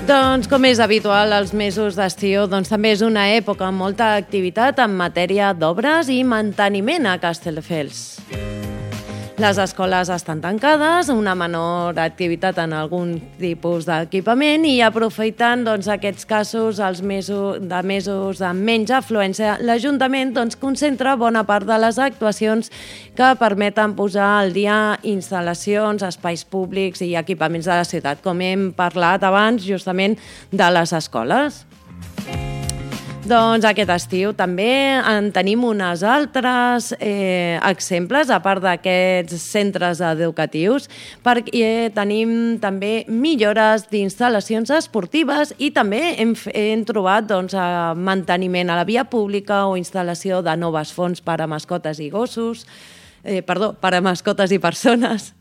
Doncs, com és habitual, els mesos d'estiu també és una època amb molta activitat en matèria d'obres i manteniment a Castelldefels. Les escoles estan tancades, una menor activitat en algun tipus d'equipament i aprofitant aquests casos els mesos amb menys afluència, l'Ajuntament concentra bona part de les actuacions que permeten posar al dia instal·lacions, espais públics i equipaments de la ciutat, com hem parlat abans justament de les escoles. Doncs aquest estiu també en tenim uns altres exemples, a part d'aquests centres educatius, perquè tenim també millores d'instal·lacions esportives i també hem trobat manteniment a la via pública o instal·lació de noves fonts per a mascotes i gossos, per a mascotes i persones.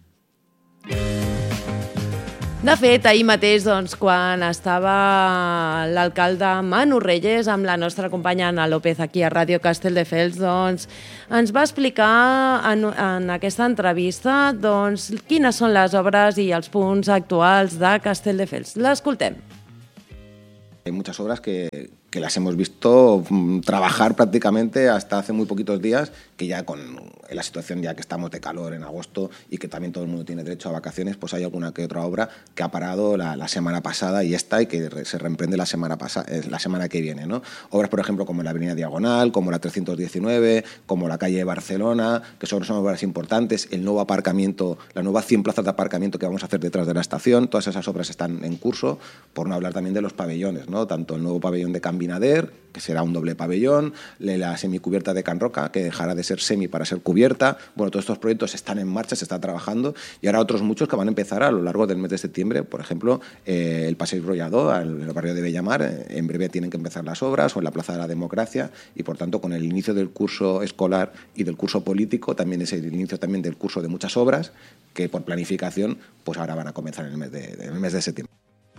De fet, ahir mateix, quan estava l'alcalde Manu Reyes amb la nostra companya Ana López aquí a Ràdio Castelldefels, ens va explicar en aquesta entrevista quines són les obres i els punts actuals de Castelldefels. L'escoltem. Hay muchas obras que las hemos visto trabajar prácticamente hasta hace muy poquitos días, que ya con la situación ya que estamos de calor en agosto y que también todo el mundo tiene derecho a vacaciones, pues hay alguna que otra obra que ha parado la semana pasada y que se reemprende la semana que viene, ¿no? Obras, por ejemplo, como la Avenida Diagonal, como la 319, como la calle Barcelona, que son obras importantes, el nuevo aparcamiento, la nueva 100 plazas de aparcamiento que vamos a hacer detrás de la estación, todas esas obras están en curso, por no hablar también de los pabellones, ¿no? Tanto el nuevo pabellón de Can Binader, que será un doble pabellón, la semicubierta de Can Roca, que dejará de ser semi para ser cubierta. Bueno, todos estos proyectos están en marcha, se está trabajando, y ahora otros muchos que van a empezar a lo largo del mes de septiembre. Por ejemplo, el Paseo Brollador, el barrio de Bellamar, en breve tienen que empezar las obras, o en la Plaza de la Democracia, y por tanto con el inicio del curso escolar y del curso político, también es el inicio también del curso de muchas obras que por planificación pues ahora van a comenzar en el mes de septiembre.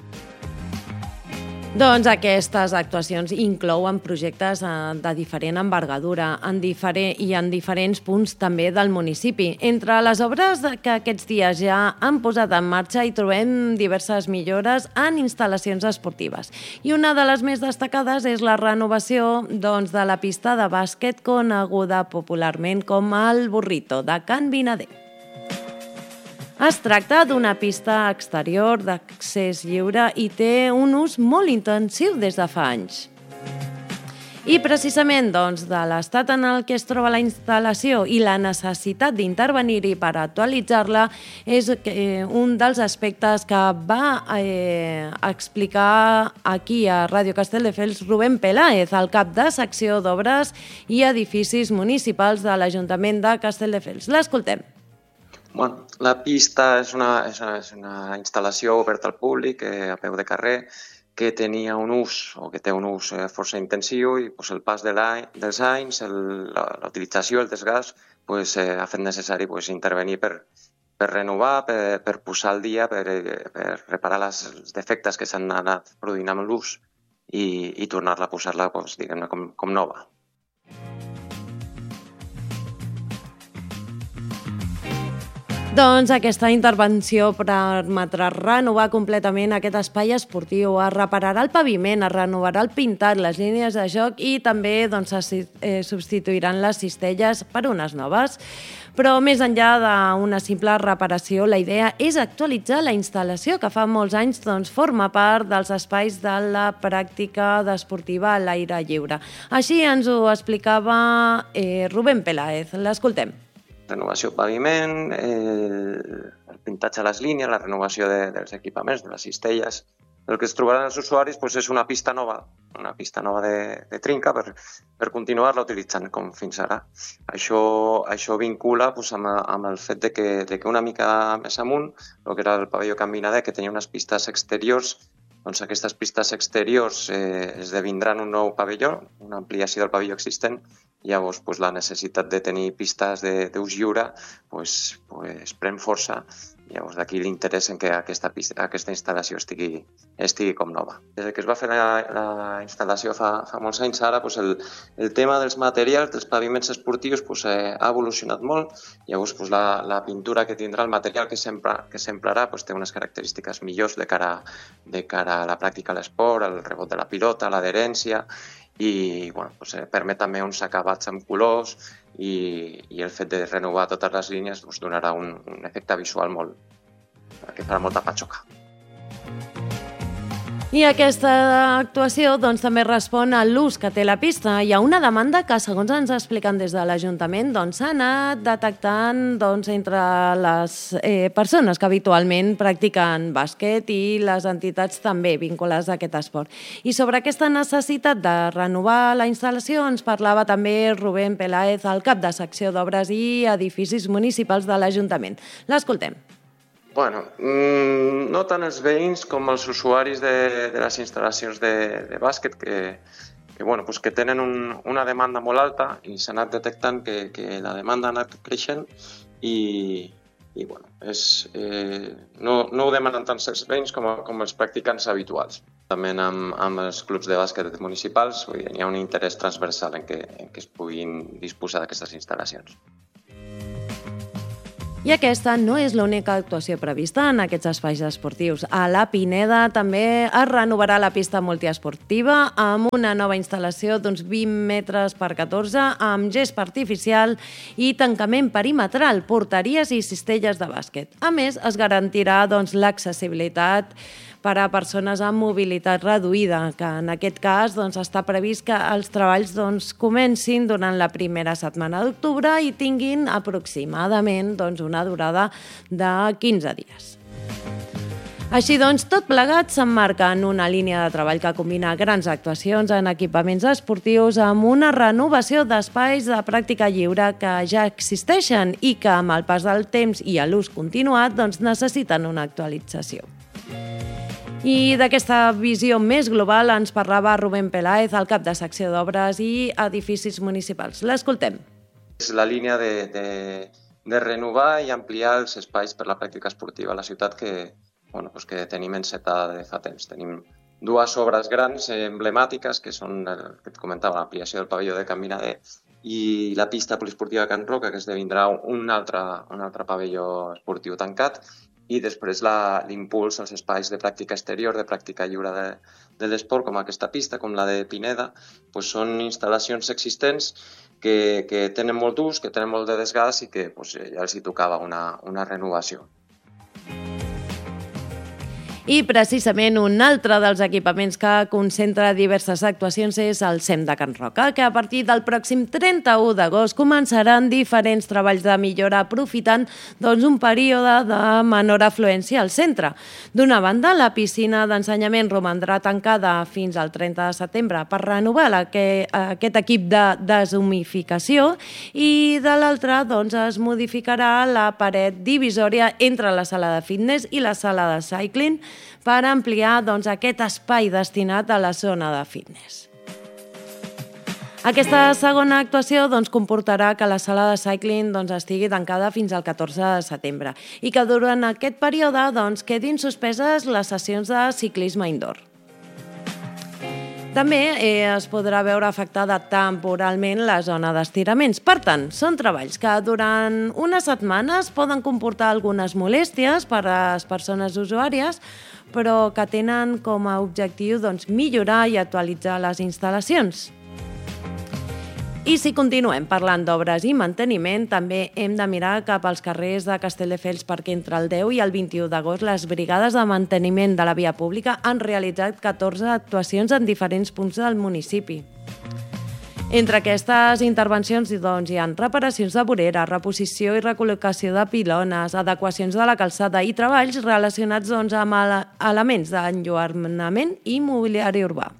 Doncs aquestes actuacions inclouen projectes de diferent envergadura i en diferents punts també del municipi. Entre les obres que aquests dies ja han posat en marxa hi trobem diverses millores en instal·lacions esportives. I una de les més destacades és la renovació de la pista de bàsquet coneguda popularment com el Burrito de Can Binader. Es tracta d'una pista exterior d'accés lliure i té un ús molt intensiu des de fa anys. I precisament de l'estat en el que es troba la instal·lació i la necessitat d'intervenir-hi per actualitzar-la és un dels aspectes que va explicar aquí a Ràdio Castelldefels Rubén Peláez, el cap de secció d'obres i edificis municipals de l'Ajuntament de Castelldefels. L'escoltem. Bueno, la pista és una instal·lació oberta al públic, a peu de carrer, que tenia un ús, o que té un ús força intensiu, i el pas dels anys, la utilització, el desgast, ha fet necessari intervenir per renovar, per posar al dia, per reparar els defectes que s'han anat produint amb l'ús i tornar-la a posar-la com nova. Doncs aquesta intervenció permetrà renovar completament aquest espai esportiu, es repararà el paviment, es renovarà el pintat, les línies de joc i també substituiran les cistelles per unes noves. Però més enllà d'una simple reparació, la idea és actualitzar la instal·lació que fa molts anys forma part dels espais de la pràctica esportiva a l'aire lliure. Així ens ho explicava Rubén Peláez. L'escoltem. Renovació del paviment, el pintatge a les línies, la renovació dels equipaments, de les cistelles. El que es trobaran els usuaris és una pista nova de trinca per continuar-la utilitzant com fins ara. Això vincula amb el fet que una mica més amunt, el que era el pavelló Can Binader, que tenia unes pistes exteriors, doncs aquestes pistes exteriors esdevindran un nou pavelló, una ampliació del pavelló existent. Llavors, la necessitat de tenir pistes d'ús lliure pren força llavors d'aquí l'interès en que aquesta instal·lació estigui com nova. Des que es va fer la instal·lació fa molts anys ara, el tema dels materials, dels paviments esportius ha evolucionat molt. Llavors la pintura que tindrà, el material que s'emplarà té unes característiques millors de cara a la pràctica de l'esport, el rebot de la pilota, l'adherència, i permet també uns acabats amb colors i el fet de renovar totes les línies donarà un efecte visual que farà molta patxoca. I aquesta actuació també respon a l'ús que té la pista. Hi ha una demanda que, segons ens expliquen des de l'Ajuntament, s'ha anat detectant entre les persones que habitualment practiquen bàsquet i les entitats també vinculades a aquest esport. I sobre aquesta necessitat de renovar la instal·lació ens parlava també Rubén Peláez, el cap de secció d'obres i edificis municipals de l'Ajuntament. L'escoltem. No tant els veïns com els usuaris de les instal·lacions de bàsquet que tenen una demanda molt alta i s'ha anat detectant que la demanda ha anat creixent i no ho demanen tant els veïns com els practicants habituals. També amb els clubs de bàsquet municipals hi ha un interès transversal en que es puguin disposar d'aquestes instal·lacions. I aquesta no és l'única actuació prevista en aquests espais esportius. A la Pineda també es renovarà la pista multiesportiva amb una nova instal·lació d'uns 20 metres per 14 amb gespa artificial i tancament perimetral, porteries i cistelles de bàsquet. A més, es garantirà l'accessibilitat per a persones amb mobilitat reduïda, que en aquest cas està previst que els treballs comencin durant la primera setmana d'octubre i tinguin aproximadament una durada de 15 dies. Així tot plegat s'emmarca en una línia de treball que combina grans actuacions en equipaments esportius amb una renovació d'espais de pràctica lliure que ja existeixen i que amb el pas del temps i a l'ús continuat necessiten una actualització. I d'aquesta visió més global ens parlava Rubén Peláez, el cap de secció d'obres i edificis municipals. L'escoltem. És la línia de renovar i ampliar els espais per la pràctica esportiva a la ciutat que tenim encetada de fa temps. Tenim dues obres grans emblemàtiques que són el que et comentava, l'ampliació del pavelló de Can Minader i la pista poliesportiva Can Roca, que esdevindrà un altre pavelló esportiu tancat, i després l'impuls als espais de pràctica exterior, de pràctica lliure de l'esport, com aquesta pista, com la de Pineda, són instal·lacions existents que tenen molt d'ús, que tenen molt de desgast i que ja els hi tocava una renovació. I precisament un altre dels equipaments que concentra diverses actuacions és el CEM de Can Roca, que a partir del pròxim 31 d'agost començaran diferents treballs de millora aprofitant un període de menor afluència al centre. D'una banda, la piscina d'ensenyament romandrà tancada fins al 30 de setembre per renovar aquest equip de deshumificació i de l'altra es modificarà la paret divisòria entre la sala de fitness i la sala de cycling per ampliar aquest espai destinat a la zona de fitness. Aquesta segona actuació comportarà que la sala de cycling estigui tancada fins al 14 de setembre i que durant aquest període quedin suspeses les sessions de ciclisme indoor. També es podrà veure afectada temporalment la zona d'estiraments. Per tant, són treballs que durant unes setmanes poden comportar algunes molèsties per a les persones usuàries, però que tenen com a objectiu millorar i actualitzar les instal·lacions. I si continuem parlant d'obres i manteniment, també hem de mirar cap als carrers de Castelldefels perquè entre el 10 i el 21 d'agost les brigades de manteniment de la via pública han realitzat 14 actuacions en diferents punts del municipi. Entre aquestes intervencions hi ha reparacions de voreres, reposició i recol·locació de pilones, adequacions de la calçada i treballs relacionats amb elements d'enlluernament i mobiliari urbà.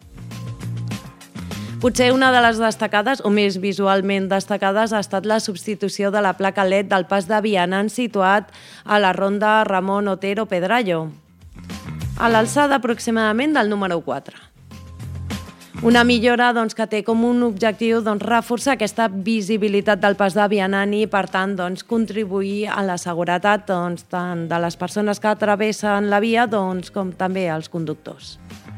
Potser una de les destacades, o més visualment destacades, ha estat la substitució de la placa LED del pas de vianants situat a la ronda Ramon Otero Pedrallo, a l'alçada aproximadament del número 4. Una millora que té com un objectiu reforçar aquesta visibilitat del pas de vianant i, per tant, contribuir a la seguretat tant de les persones que travessen la via com també els conductors.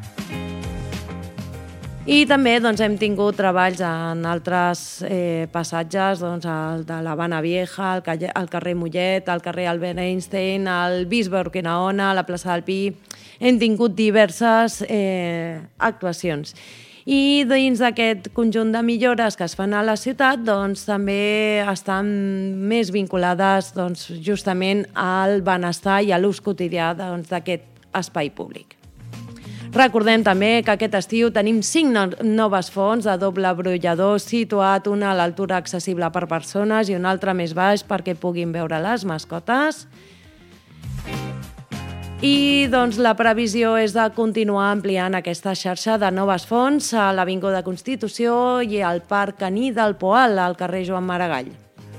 I també hem tingut treballs en altres passatges, el de l'Havana Vieja, el carrer Mollet, el carrer Albert Einstein, el Bisbe Urquinaona, la plaça del Pi. Hem tingut diverses actuacions. I dins d'aquest conjunt de millores que es fan a la ciutat, també estan més vinculades justament al benestar i a l'ús quotidià d'aquest espai públic. Recordem també que aquest estiu tenim 5 noves fonts de doble brollador situat, una a l'altura accessible per persones i una altra més baix perquè puguin veure les mascotes. I la previsió és de continuar ampliant aquesta xarxa de noves fonts a l'Avinguda Constitució i al Parc Caní del Poal, al carrer Joan Maragall.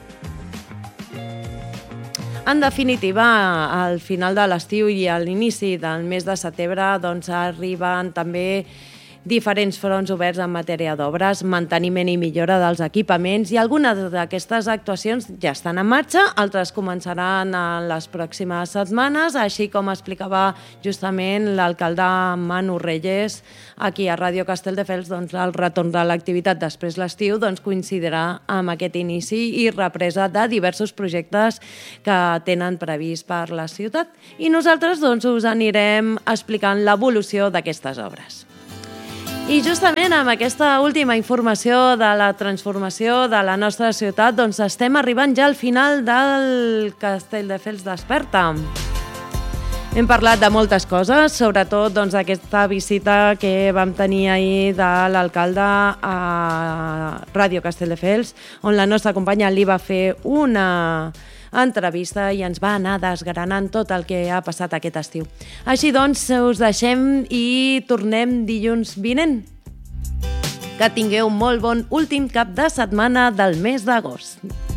En definitiva, al final de l'estiu i a l'inici del mes de setembre arriben també diferents fronts oberts en matèria d'obres, manteniment i millora dels equipaments, i algunes d'aquestes actuacions ja estan en marxa, altres començaran en les pròximes setmanes, així com explicava justament l'alcalde Manu Reyes aquí a Ràdio Castelldefels, el retorn de l'activitat després l'estiu coincidirà amb aquest inici i represa de diversos projectes que tenen previst per la ciutat. I nosaltres us anirem explicant l'evolució d'aquestes obres. I justament amb aquesta última informació de la transformació de la nostra ciutat estem arribant ja al final del Castelldefels Desperta. Hem parlat de moltes coses, sobretot d'aquesta visita que vam tenir ahir de l'alcalde a Ràdio Castelldefels, on la nostra companya li va fer una entrevista i ens va anar desgranant tot el que ha passat aquest estiu. Així us deixem i tornem dilluns vinent. Que tingueu un molt bon últim cap de setmana del mes d'agost.